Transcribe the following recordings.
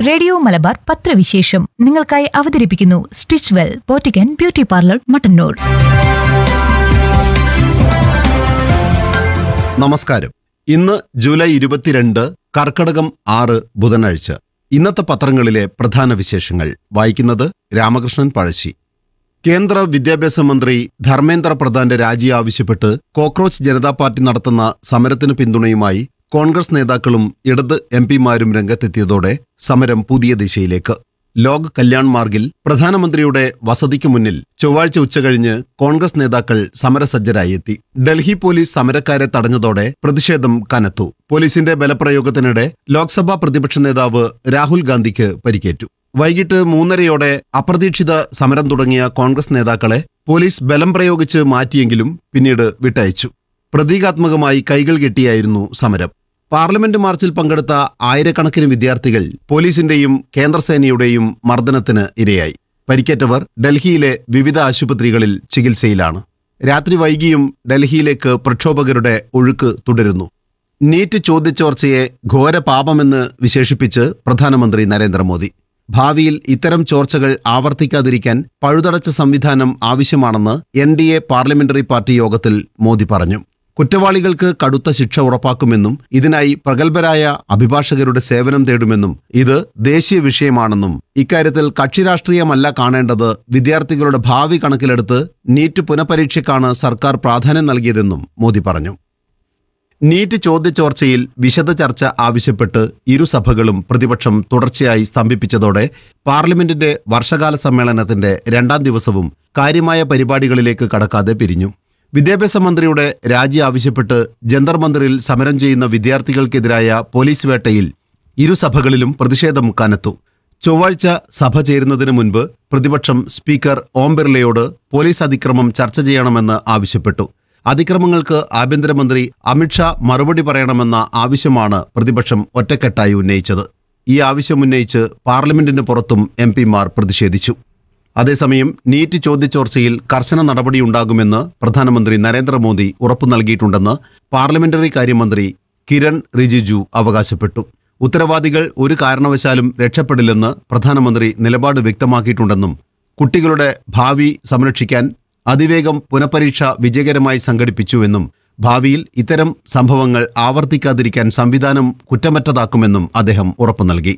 Radio Malabar പത്രവിശേഷം നിങ്ങൾക്കായി അവതരിപ്പിക്കുന്നു stitch well പോറ്റിക്കൻ beauty parlour Mattannur. നമസ്കാരം. ഇന്ന് ജൂലൈ 22 കർക്കടകം 6 ബുധനാഴ്ച. ഇന്നത്തെ പത്രങ്ങളിലെ പ്രധാന വിശേഷങ്ങൾ വായിക്കുന്നത് രാമകൃഷ്ണൻ പഴശ്ശി. കേന്ദ്ര വിദ്യാഭ്യാസ മന്ത്രി ധർമ്മേന്ദ്ര പ്രധാന്റെ രാജി ആവശ്യപ്പെട്ട് കോക്രോച്ച് ജനതാ പാർട്ടി നടത്തുന്ന സമരത്തിന് പിന്തുണയുമായി കോൺഗ്രസ് നേതാക്കളും ഇടത് എംപിമാരും രംഗത്തെത്തിയതോടെ സമരം പുതിയ ദിശയിലേക്ക്. ലോക് കല്യാൺ മാർഗിൽ പ്രധാനമന്ത്രിയുടെ വസതിക്ക് മുന്നിൽ ചൊവ്വാഴ്ച ഉച്ചകഴിഞ്ഞ് കോൺഗ്രസ് നേതാക്കൾ സമരസജ്ജരായി എത്തി. ഡൽഹി പോലീസ് സമരക്കാരെ തടഞ്ഞതോടെ പ്രതിഷേധം കനത്തു. പോലീസിന്റെ ബലപ്രയോഗത്തിനിടെ ലോക്സഭാ പ്രതിപക്ഷ നേതാവ് രാഹുൽ ഗാന്ധിക്ക് പരിക്കേറ്റു. വൈകിട്ട് 3:30 അപ്രതീക്ഷിത സമരം തുടങ്ങിയ കോൺഗ്രസ് നേതാക്കളെ പോലീസ് ബലം പ്രയോഗിച്ച് മാറ്റിയെങ്കിലും പിന്നീട് വിട്ടയച്ചു. പ്രതീകാത്മകമായി കൈകൾ കെട്ടിയായിരുന്നു സമരം. പാർലമെന്റ് മാർച്ചിൽ പങ്കെടുത്ത ആയിരക്കണക്കിന് വിദ്യാർത്ഥികൾ പോലീസിന്റെയും കേന്ദ്രസേനയുടെയും മർദ്ദനത്തിന് ഇരയായി. പരിക്കേറ്റവർ ഡൽഹിയിലെ വിവിധ ആശുപത്രികളിൽ ചികിത്സയിലാണ്. രാത്രി വൈകിയും ഡൽഹിയിലേക്ക് പ്രക്ഷോഭകരുടെ ഒഴുക്ക് തുടരുന്നു. നീറ്റ് ചോദ്യചോർച്ചയെ ഘോര പാപമെന്ന് വിശേഷിപ്പിച്ച് പ്രധാനമന്ത്രി നരേന്ദ്രമോദി. ഭാവിയിൽ ഇത്തരം ചോർച്ചകൾ ആവർത്തിക്കാതിരിക്കാൻ പഴുതടച്ച സംവിധാനം ആവശ്യമാണെന്ന് NDA പാർലമെന്ററി പാർട്ടി യോഗത്തിൽ മോദി പറഞ്ഞു. കുറ്റവാളികൾക്ക് കടുത്ത ശിക്ഷ ഉറപ്പാക്കുമെന്നും ഇതിനായി പ്രഗത്ഭരായ അഭിഭാഷകരുടെ സേവനം തേടുമെന്നും ഇത് ദേശീയ വിഷയമാണെന്നും ഇക്കാര്യത്തിൽ കക്ഷിരാഷ്ട്രീയമല്ല കാണേണ്ടത്, വിദ്യാർത്ഥികളുടെ ഭാവി കണക്കിലെടുത്ത് നീറ്റ് പുനഃപരീക്ഷയ്ക്കാണ് സർക്കാർ പ്രാധാന്യം നൽകിയതെന്നും മോദി പറഞ്ഞു. നീറ്റ് ചോദ്യചോർച്ചയിൽ വിശദ ചർച്ച ആവശ്യപ്പെട്ട് ഇരുസഭകളും പ്രതിപക്ഷം തുടർച്ചയായി സ്തംഭിപ്പിച്ചതോടെ പാർലമെന്റിന്റെ വർഷകാല സമ്മേളനത്തിന്റെ 2ാം ദിവസവും കാര്യമായ പരിപാടികളിലേക്ക് കടക്കാതെ പിരിഞ്ഞു. വിദ്യാഭ്യാസ മന്ത്രിയുടെ രാജി ആവശ്യപ്പെട്ട് ജന്തർ മന്ദിറിൽ സമരം ചെയ്യുന്ന വിദ്യാർത്ഥികൾക്കെതിരായ പോലീസ് വേട്ടയിൽ ഇരുസഭകളിലും പ്രതിഷേധം കനത്തു. ചൊവ്വാഴ്ച സഭ ചേരുന്നതിന് മുൻപ് പ്രതിപക്ഷം സ്പീക്കർ ഓം ബിർളയോട് പോലീസ് അതിക്രമം ചർച്ച ചെയ്യണമെന്ന് ആവശ്യപ്പെട്ടു. അതിക്രമങ്ങൾക്ക് ആഭ്യന്തരമന്ത്രി അമിത്ഷാ മറുപടി പറയണമെന്ന ആവശ്യമാണ് പ്രതിപക്ഷം ഒറ്റക്കെട്ടായി ഉന്നയിച്ചത്. ഈ ആവശ്യമുന്നയിച്ച് പാർലമെന്റിന് പുറത്തും എംപിമാർ പ്രതിഷേധിച്ചു. അതേസമയം നീറ്റ് ചോദ്യചോർച്ചയിൽ കർശന നടപടിയുണ്ടാകുമെന്ന് പ്രധാനമന്ത്രി നരേന്ദ്രമോദി ഉറപ്പു നൽകിയിട്ടുണ്ടെന്ന് പാർലമെന്ററി കാര്യമന്ത്രി കിരൺ റിജിജു അവകാശപ്പെട്ടു. ഉത്തരവാദികൾ ഒരു കാരണവശാലും രക്ഷപ്പെടില്ലെന്ന് പ്രധാനമന്ത്രി നിലപാട് വ്യക്തമാക്കിയിട്ടുണ്ടെന്നും കുട്ടികളുടെ ഭാവി സംരക്ഷിക്കാൻ അതിവേഗം പുനഃപരീക്ഷ വിജയകരമായി സംഘടിപ്പിച്ചുവെന്നും ഭാവിയിൽ ഇത്തരം സംഭവങ്ങൾ ആവർത്തിക്കാതിരിക്കാൻ സംവിധാനം കുറ്റമറ്റതാക്കുമെന്നും അദ്ദേഹം ഉറപ്പു നൽകി.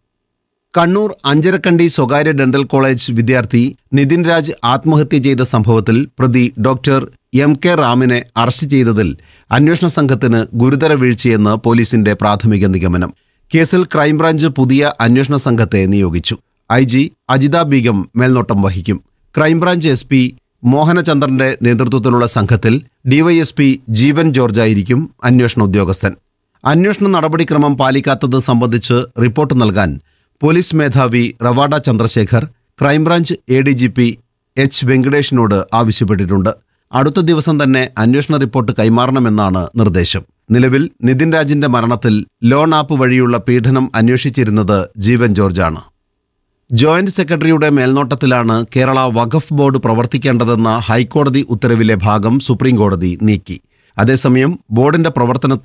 കണ്ണൂർ അഞ്ചരക്കണ്ടി സ്വകാര്യ ഡെന്റൽ കോളേജ് വിദ്യാർത്ഥി നിതിൻ രാജ് ആത്മഹത്യ ചെയ്ത സംഭവത്തിൽ പ്രതി ഡോക്ടർ MK റാമിനെ അറസ്റ്റ് ചെയ്തതിൽ അന്വേഷണ സംഘത്തിന് ഗുരുതര വീഴ്ചയെന്ന് പോലീസിന്റെ പ്രാഥമിക നിഗമനം. കേസിൽ ക്രൈംബ്രാഞ്ച് പുതിയ അന്വേഷണ സംഘത്തെ നിയോഗിച്ചു. IG അജിത ബീഗം മേൽനോട്ടം വഹിക്കും. ക്രൈംബ്രാഞ്ച് SP മോഹനചന്ദ്രന്റെ നേതൃത്വത്തിലുള്ള സംഘത്തിൽ DYSP ജീവൻ ജോർജായിരിക്കും അന്വേഷണ ഉദ്യോഗസ്ഥൻ. അന്വേഷണ നടപടിക്രമം പാലിക്കാത്തത് സംബന്ധിച്ച് റിപ്പോർട്ട് നൽകാൻ പോലീസ് മേധാവി Ravada Chandrasekhar crime branch ADGP H വെങ്കടേഷിനോട് ആവശ്യപ്പെട്ടിട്ടുണ്ട്. അടുത്ത ദിവസം തന്നെ അന്വേഷണ റിപ്പോർട്ട് കൈമാറണമെന്നാണ് നിർദ്ദേശം. നിലവിൽ നിതിൻ രാജിന്റെ മരണത്തിൽ ലോൺ ആപ്പ് വഴിയുള്ള പീഡനം അന്വേഷിച്ചിരുന്നത് ജീവൻ ജോർജാണ്. ജോയിന്റ് സെക്രട്ടറിയുടെ മേൽനോട്ടത്തിലാണ് കേരള വഖഫ് ബോർഡ് പ്രവർത്തിക്കേണ്ടതെന്ന ഹൈക്കോടതി ഉത്തരവിലെ ഭാഗം സുപ്രീംകോടതി നീക്കി. അതേസമയം ബോർഡിന്റെ പ്രവർത്തനത്തെ